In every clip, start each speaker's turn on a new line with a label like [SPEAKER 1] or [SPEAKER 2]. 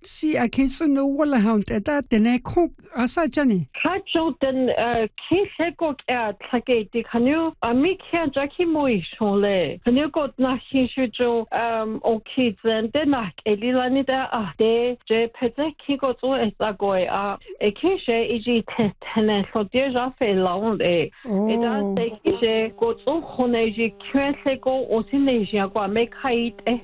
[SPEAKER 1] si a kitso no wala hound eta tene ko asa jani
[SPEAKER 2] kacho den kise ko tlake di kanu ami kya jaki moi shole kanu ko na hishu jo okizen de na elilani da de je pete ki ko to esa go e kise iji tene so de ja fe laon e da se kise ko to khone ji kwense ko otinesia kwa me kai e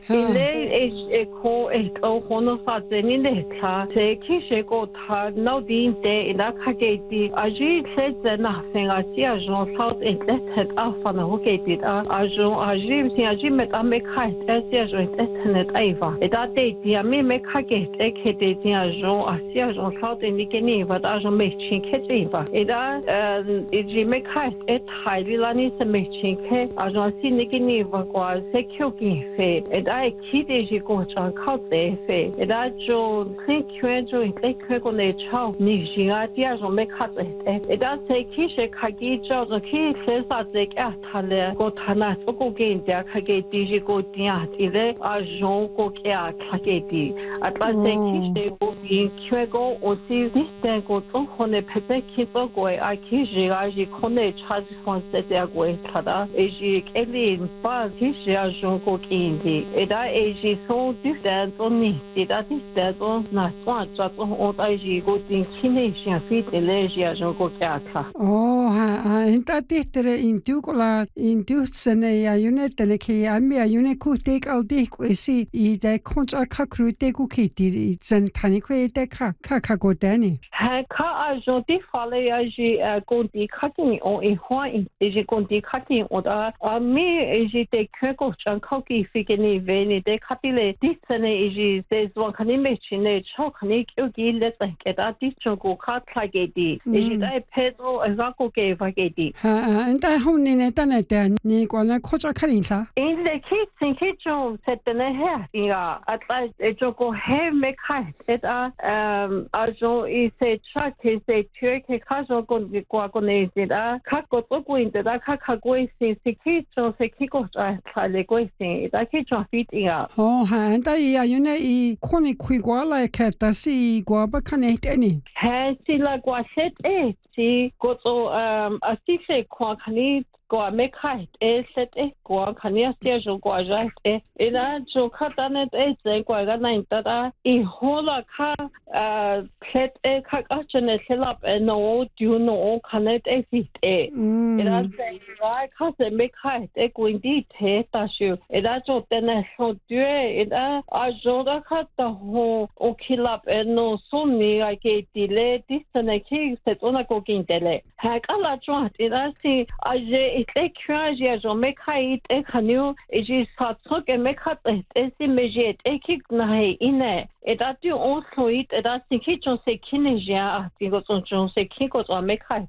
[SPEAKER 2] le ko e to hono fa zeni ne ta se kise ko ta no din de ina kage di aji se na senga si a jon south et let afa na hoketi a jon aji si aji met a me kai e si a jon etnet aiva e da te di a me kage e kete di a jon a si a jon south ni keni va da jon me chin kete va e da e ji me kai e thai lani se me chin ke a jon si ni keni va kwa se kyo ki fe e da e ki de ji ko chan khao te fe e da jo think kwen jo e kwe ko ne chao ni ji a di a jon me kha e da se ki she khagi jo zo ki se sa ze kya thale ko thana so ko ge ja khage ti ji ko tia ti le a jon ko kya khage ti atla se ki she ko bi kwe go o si diste ko to hone pete ki so go a ki ji a ji khone cha ji fon se de go thada e ji keli pa ki she a jon ko ki ndi e da e ji so diste so ni ti da diste so na so cha so o da ji go tin ki ne shi fi de le ji a jon ko kya tha
[SPEAKER 1] inta tehtere intukola intusene ya yunetene ke ami ya yuneku tek al de kwesi I de kontra ka krute ku kiti zen tani ko de ka go dani
[SPEAKER 2] ha ka a jo ti fale ya ji ko ti khati o e hwa ji ko ti khati o da mi ji te ko chan ka ki fikeni veni de khapile ti sene ji se zo khani me chine cho khani kyo gi le ta ke da ti cho ko kha thage di ji da pedo azako ke vagedi
[SPEAKER 1] inta honni ne tane te ni ko na khocha kharin sa
[SPEAKER 2] in le ki sin ki jo setene he ya atla e jo ko he me khai et a jo I se cha ke se tue ke kha jo ko di ko ne se da kha ko to ko in da kha ko si ki jo se ki ko cha le ko si da ki jo fit ya
[SPEAKER 1] inta ya yune I khoni khui ko la ke ta si ko ba khane te ni
[SPEAKER 2] he si la ko set si ko to a si se ko khani ko me khai e set ko khani a se jo ko ja ina jo khata ne e se ko ga na inta da I hola kha set kha ka chene selap no du no khanet e fit ina se ga kha se me khai ko indi the ta shu ina jo tene so due ina a jo da kha ta ho o khilap no so ni ai ke dile disne ki se ona ko kintele ha kala jo ina si a je e khaji a jo me khai e khaniu e ji sa so ke me kha e si me je e ki na he ine e da tu on soit e da si ki jo se kine ja ti go so se ki ko so me khai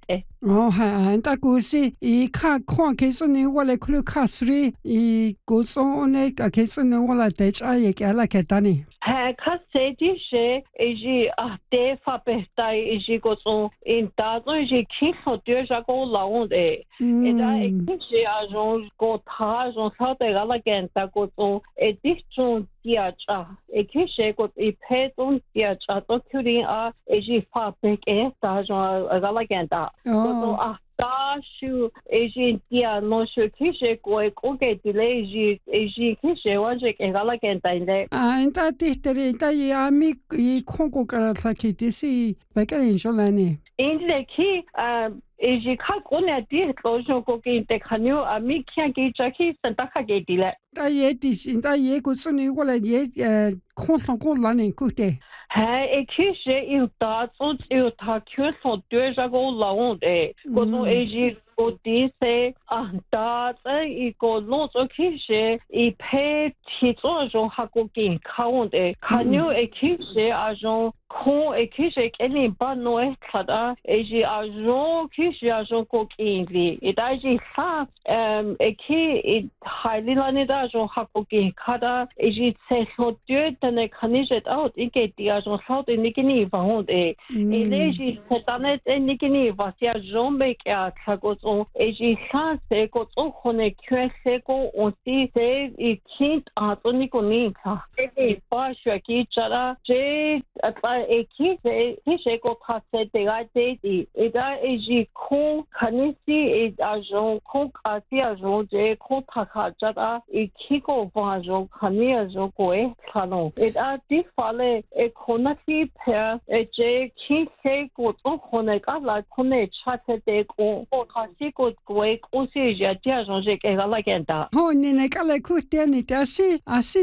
[SPEAKER 1] inta ku si I kha khwa ke so ni wala khlu khasri I go so ne ka ke so ni wala te cha ye ke ala ke tani
[SPEAKER 2] ha ka se di she e ji te fa pe tai e ji ko so in ta so ji ki so de ja ko la on de e da e ki she a jon ko tha jon sa te ga la ken ta ko so e di chon dia cha e ki she ko I pe ton dia cha to kyuri a e ji fa pe ke ta jon ga la ken ta so da shu e ji dia no shu ki she ko e ko ke dile ji e ji ki she wa je ke ga la ken ta inde
[SPEAKER 1] inta tehtere inta ya mi I khonko kara sa ki disi ba ka in jolani
[SPEAKER 2] in le ki e ji kha ko ne di ko jo ko ke te khanyo ami kya ki cha ki sa ta kha ke dile
[SPEAKER 1] ta ye di inta ye ko so ni wala ye khon ko la ni ku te
[SPEAKER 2] ha e ki she I ta so ta kyo so de ja go la on de ko no e ji ko di se ta I ko no so ki she I pe ti so jo ha ko ki ka on de khanyo e ki she a jo con et qui j'ai qu'elle pas noé ça et j'ai agent qui j'ai agent coquille et là j'ai ça et qui est highly l'année d'agent hakoki kada et j'ai c'est Dieu tenait connaît j'ai out et qui est agent ça et nikini vont et là j'ai cette année et nikini va si agent mais qui a chagoton et j'ai ça c'est qu'on connaît que c'est qu'on aussi c'est et qui a toni koni ça et pas je suis qui chara j'ai et qui j'ai qu'on trace des gâteaux et là et j'ai con connaissez et agent con assez agent j'ai con takachara et qui qu'on va agent connaît agent quoi canon et là des fallait et qu'on a fait peur et j'ai qui c'est qu'on connaît pas la connaît chatte des qu'on trace qu'on quoi aussi j'ai agent j'ai qu'elle la genda
[SPEAKER 1] ho ni ne kala ku te ni te asi